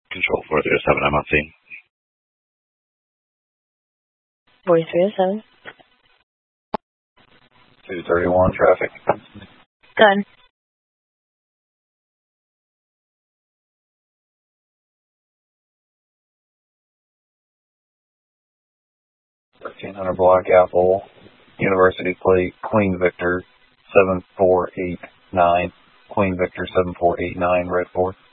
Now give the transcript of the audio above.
Control 407, I'm on scene. 4307. 231 traffic. Done. 1300 Black Apple, University Plate, Queen Victor 7489. Queen Victor 7489, Red 4.